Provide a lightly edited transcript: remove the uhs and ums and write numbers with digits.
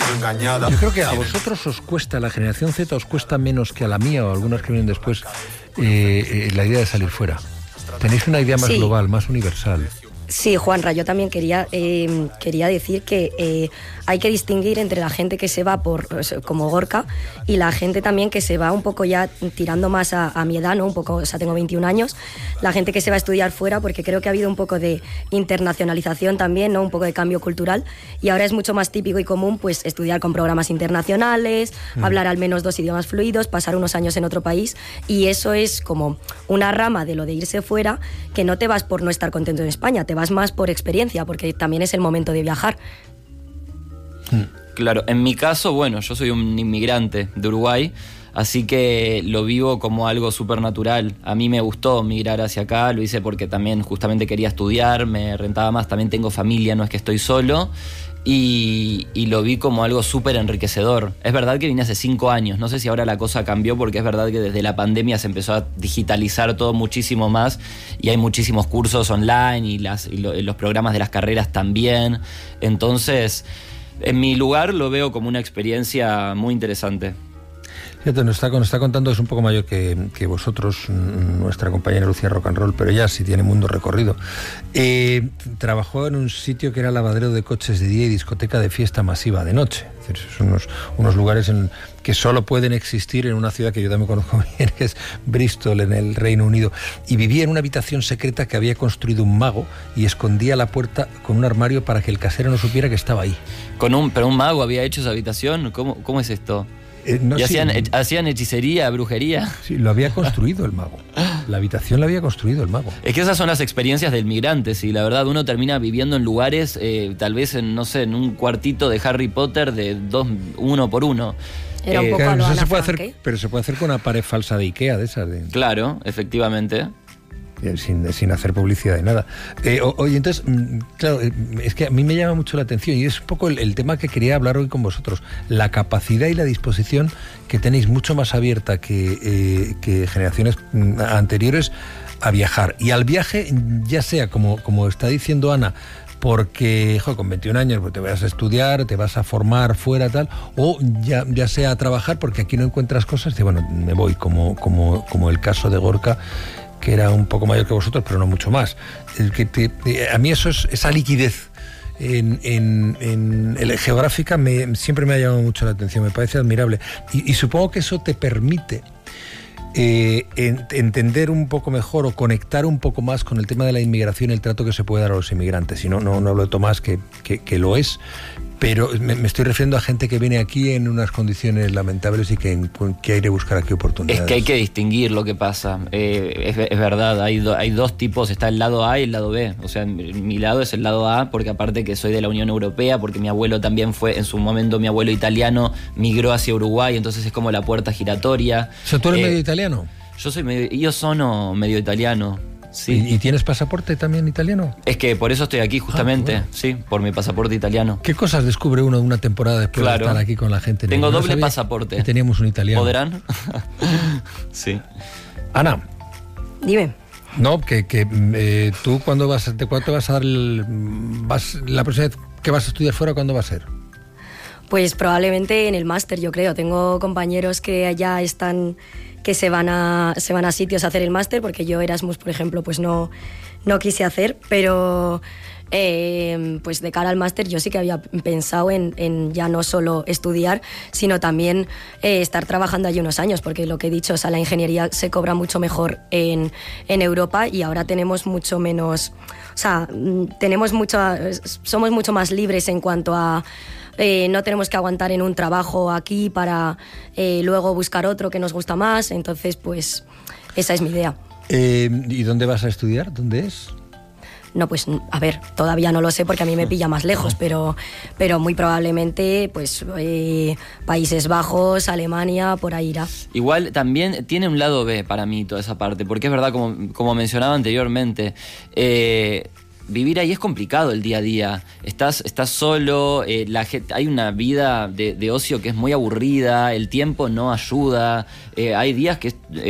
engañada. Yo creo que a vosotros os cuesta, a la generación Z os cuesta menos que a la mía o a algunas que vienen después, la idea de salir fuera. Tenéis una idea más global, más universal. Sí, Juanra, yo también quería decir que hay que distinguir entre la gente que se va como Gorka y la gente también que se va un poco ya tirando más a mi edad, ¿no? Un poco, o sea, tengo 21 años, la gente que se va a estudiar fuera, porque creo que ha habido un poco de internacionalización también, ¿no? Un poco de cambio cultural, y ahora es mucho más típico y común pues estudiar con programas internacionales, hablar al menos 2 idiomas fluidos, pasar unos años en otro país, y eso es como una rama de lo de irse fuera, que no te vas por no estar contento en España, te vas más por experiencia, porque también es el momento de viajar. Claro, en mi caso, bueno, yo soy un inmigrante de Uruguay, así que lo vivo como algo súper natural. A mí me gustó migrar hacia acá, lo hice porque también justamente quería estudiar, me rentaba más, también tengo familia, no es que estoy solo, y lo vi como algo súper enriquecedor. Es verdad que vine hace 5 años, no sé si ahora la cosa cambió, porque es verdad que desde la pandemia se empezó a digitalizar todo muchísimo más y hay muchísimos cursos online y los programas de las carreras también. Entonces, en mi lugar lo veo como una experiencia muy interesante. Fíjate, nos está contando, es un poco mayor que vosotros, nuestra compañera Lucía Rock and Roll, pero ella sí tiene mundo recorrido. Trabajó en un sitio que era lavadero de coches de día y discoteca de fiesta masiva de noche. Es decir, son unos lugares que solo pueden existir en una ciudad que yo también conozco bien, que es Bristol, en el Reino Unido. Y vivía en una habitación secreta que había construido un mago y escondía la puerta con un armario para que el casero no supiera que estaba ahí. ¿Pero un mago había hecho esa habitación? ¿Cómo es esto? No, ¿Y hacían hechicería, brujería? Sí, lo había construido el mago. La habitación la había construido el mago. Es que esas son las experiencias del migrante, sí. La verdad, uno termina viviendo en lugares, tal vez en un cuartito de Harry Potter de 1 por 1. Era un poco a lo Ana Frank, pero se puede hacer con una pared falsa de Ikea, de esas. Claro, efectivamente. Sin hacer publicidad de nada. Oye, entonces, claro, es que a mí me llama mucho la atención y es un poco el tema que quería hablar hoy con vosotros. La capacidad y la disposición que tenéis mucho más abierta que generaciones anteriores a viajar. Y al viaje, ya sea, como está diciendo Ana, porque con 21 años pues te vas a estudiar, te vas a formar fuera, tal, o ya sea a trabajar porque aquí no encuentras cosas, y bueno, me voy, como el caso de Gorka, que era un poco mayor que vosotros, pero no mucho más. A mí esa liquidez geográfica siempre me ha llamado mucho la atención, me parece admirable. Y supongo que eso te permite entender un poco mejor o conectar un poco más con el tema de la inmigración y el trato que se puede dar a los inmigrantes. Y no hablo de Tomás, que lo es, pero me estoy refiriendo a gente que viene aquí en unas condiciones lamentables y que hay que buscar aquí oportunidades. Es que hay que distinguir lo que pasa. Es verdad, hay 2 tipos, está el lado A y el lado B. O sea, mi lado es el lado A, porque aparte que soy de la Unión Europea, porque mi abuelo también fue, en su momento mi abuelo italiano migró hacia Uruguay, entonces es como la puerta giratoria. O sea, ¿tú eres medio italiano? Yo sono medio italiano. Sí. ¿Y tienes pasaporte también italiano? Es que por eso estoy aquí justamente, bueno. Sí, por mi pasaporte italiano. ¿Qué cosas descubre uno de una temporada después de estar aquí con la gente? Tengo doble pasaporte. Que teníamos un italiano. ¿Podrán? Sí. Ana. Dime. No, que tú cuándo vas a dar la próxima vez que vas a estudiar fuera, ¿cuándo va a ser? Pues probablemente en el máster, yo creo. Tengo compañeros que ya están, que se van a sitios a hacer el máster, porque yo Erasmus, por ejemplo, pues no quise hacer, pero pues de cara al máster yo sí que había pensado en ya no solo estudiar, sino también estar trabajando allí unos años, porque lo que he dicho, o sea, la ingeniería se cobra mucho mejor en Europa, y ahora tenemos mucho menos, o sea, somos mucho más libres en cuanto a no tenemos que aguantar en un trabajo aquí para luego buscar otro que nos gusta más. Entonces, pues esa es mi idea. ¿Y dónde vas a estudiar? ¿Dónde es? No, pues a ver, todavía no lo sé porque a mí me pilla más lejos, pero muy probablemente pues Países Bajos, Alemania, por ahí irá. Igual también tiene un lado B para mí toda esa parte, porque es verdad, como mencionaba anteriormente, vivir ahí es complicado el día a día. Estás solo, hay una vida de ocio que es muy aburrida, el tiempo no ayuda, hay días que